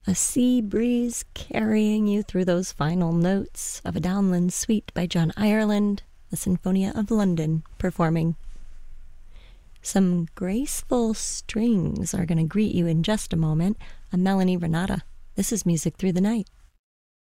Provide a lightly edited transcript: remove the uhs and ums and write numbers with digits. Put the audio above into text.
A sea breeze carrying you through those final notes of a downland suite by John Ireland, the Sinfonia of London performing. Some graceful strings are going to greet you in just a moment. I'm Melanie Renata. This is Music Through the Night.